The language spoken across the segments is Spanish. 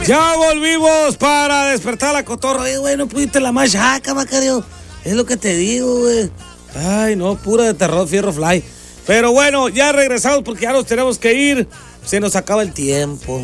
Ya volvimos para despertar la cotorra. Güey, no pudiste la machaca, Macario. Es lo que te digo, güey. Ay, no, pura de terror, Fierro Fly. Pero bueno, ya regresamos porque ya nos tenemos que ir. Se nos acaba el tiempo.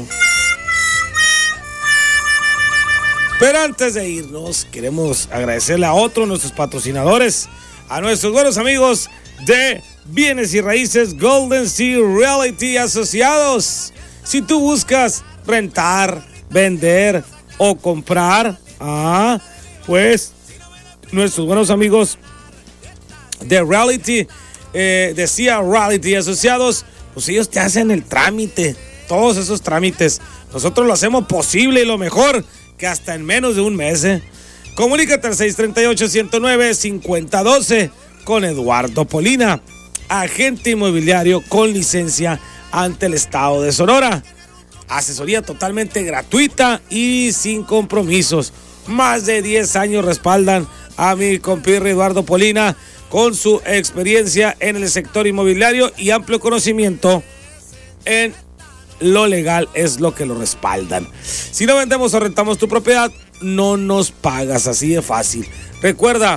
Pero antes de irnos, queremos agradecerle a otro de nuestros patrocinadores, a nuestros buenos amigos de Bienes y Raíces Golden Sea Realty Asociados. Si tú buscas rentar, vender o comprar, pues nuestros buenos amigos de Realty, decía Realty Asociados, pues ellos te hacen el trámite, todos esos trámites. Nosotros lo hacemos posible y lo mejor, que hasta en menos de un mes. Comunícate al 638-109-5012 con Eduardo Polina, agente inmobiliario con licencia ante el estado de Sonora. Asesoría totalmente gratuita y sin compromisos. Más de 10 años respaldan a mi compirre Eduardo Polina con su experiencia en el sector inmobiliario y amplio conocimiento en lo legal es lo que lo respaldan. Si no vendemos o rentamos tu propiedad, no nos pagas, así de fácil. Recuerda,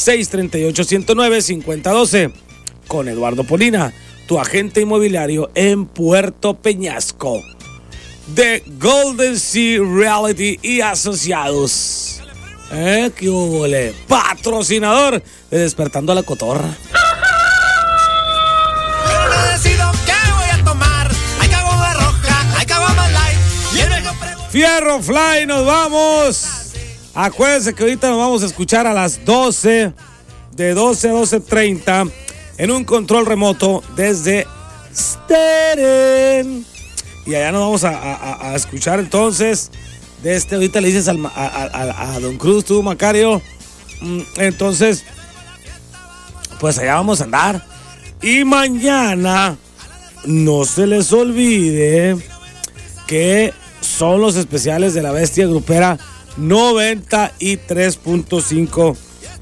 638-109-5012 con Eduardo Polina, tu agente inmobiliario en Puerto Peñasco. De Golden Sea Realty y Asociados. ¿Qué hubo, le? Patrocinador de Despertando a la Cotorra. Pero no decido qué voy a tomar. Hay caguama roja, hay caguama light. Fierro Fly, nos vamos. Acuérdense que ahorita nos vamos a escuchar a las 12, de 12 a 12:30, en un control remoto desde Steren. Y allá nos vamos a escuchar entonces. Ahorita le dices a Don Cruz, tú, Macario. Entonces, pues allá vamos a andar. Y mañana, no se les olvide que son los especiales de la Bestia Grupera 93.5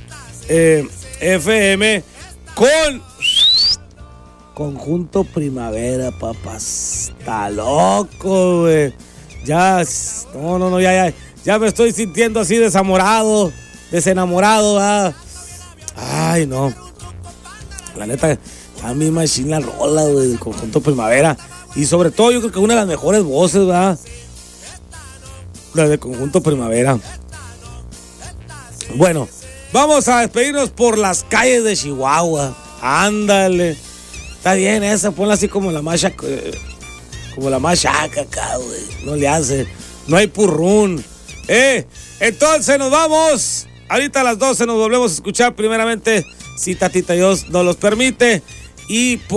FM con Conjunto Primavera, papás. Está loco, güey. Ya me estoy sintiendo así desenamorado, ¿verdad? Ay, no. La neta, a mí me machina la rola, güey, del Conjunto Primavera. Y sobre todo, yo creo que una de las mejores voces, ¿verdad? La de Conjunto Primavera. Bueno, vamos a despedirnos por las calles de Chihuahua. Ándale. Está bien esa, ponla así como la machaca. Como la machaca acá, güey. No le hace. No hay purrún. Entonces nos vamos. Ahorita a las 12 nos volvemos a escuchar primeramente, si Tatita Dios nos los permite. Y